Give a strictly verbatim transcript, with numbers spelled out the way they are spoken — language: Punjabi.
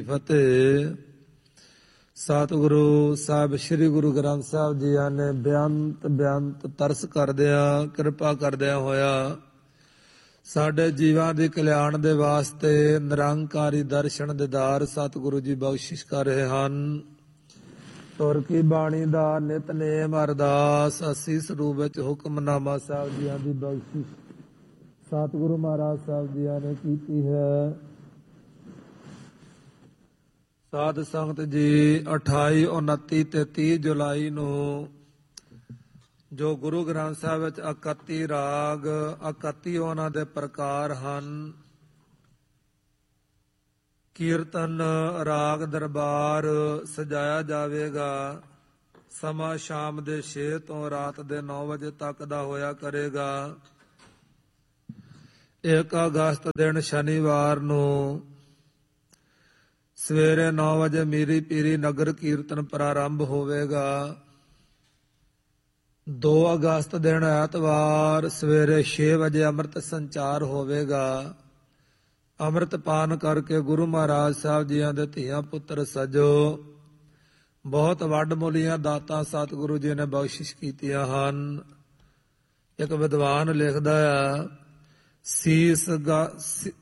ਫਤਿਹ। ਸਤਿਗੁਰੂ ਸਾਹਿਬ ਸ੍ਰੀ ਗੁਰੂ ਗ੍ਰੰਥ ਸਾਹਿਬ ਜੀਆਂ ਨੇ ਬੇਅੰਤ ਬੇਅੰਤ ਤਰਸ ਕਰਦਿਆਂ ਕਿਰਪਾ ਕਰਦਿਆਂ ਹੋਇਆ ਸਾਡੇ ਜੀਵਾਂ ਦੇ ਕਲਿਆਣ ਦੇ ਵਾਸਤੇ ਨਿਰੰਕਾਰੀ ਦਰਸ਼ਨ ਦੀਦਾਰ ਸਤਿਗੁਰੂ ਜੀ ਬਖਸ਼ਿਸ਼ ਕਰ ਰਹੇ ਹਨ। ਤੁਰ ਕੀ ਬਾਣੀ ਦਾ ਨਿਤਨੇਮ ਅਰਦਾਸ ਅਸੀ ਸਰੂਪ ਵਿੱਚ ਹੁਕਮਨਾਮਾ ਸਾਹਿਬ ਜੀਆਂ ਦੀ ਬਖਸ਼ਿਸ਼ ਸਤਿਗੁਰੂ ਮਹਾਰਾਜ ਸਾਹਿਬ ਜੀਆਂ ਨੇ ਕੀਤੀ ਹੈ। ਸਾਧ ਸੰਗਤ ਜੀ, ਅਠਾਈ ਉਨੱਤੀ ਤੇ ਤੀਹ ਜੁਲਾਈ ਨੂੰ ਜੋ ਗੁਰੂ ਗ੍ਰੰਥ ਸਾਹਿਬ ਵਿੱਚ ਇਕੱਤੀ ਰਾਗ ਇਕੱਤੀ ਉਹਨਾਂ ਦੇ ਪ੍ਰਕਾਰ ਹਨ। ਕੀਰਤਨ ਰਾਗ ਦਰਬਾਰ ਸਜਾਇਆ ਜਾਵੇਗਾ। ਸਮਾਂ ਸ਼ਾਮ ਦੇ ਛੇ ਤੋਂ ਰਾਤ ਦੇ ਨੌ ਵਜੇ ਤੱਕ ਦਾ ਹੋਇਆ ਕਰੇਗਾ। ਇੱਕ ਅਗਸਤ ਦਿਨ ਸ਼ਨੀਵਾਰ ਨੂੰ ਸਵੇਰੇ ਨੌ ਵਜੇ ਮੀਰੀ ਪੀਰੀ ਨਗਰ ਕੀਰਤਨ ਪ੍ਰਾਰੰਭ ਹੋਵੇਗਾ। ਦੋ ਅਗਸਤ ਦਿਨ ਐਤਵਾਰ ਸਵੇਰੇ ਛੇ ਵਜੇ ਅੰਮ੍ਰਿਤ ਸੰਚਾਰ ਹੋਵੇਗਾ। ਅੰਮ੍ਰਿਤ ਪਾਨ ਕਰਕੇ ਗੁਰੂ ਮਹਾਰਾਜ ਸਾਹਿਬ ਜੀਆਂ ਦੇ ਧੀਆਂ ਪੁੱਤਰ ਸਜੋ ਬਹੁਤ ਵੱਡ ਮੁੱਲੀਆਂ ਦਾਤਾਂ ਸਤਿਗੁਰੂ ਜੀ ਨੇ ਬਖਸ਼ਿਸ਼ ਕੀਤੀਆਂ ਹਨ। ਇੱਕ ਵਿਦਵਾਨ ਲਿਖਦਾ ਆ, ਸੀਸ ਗਾ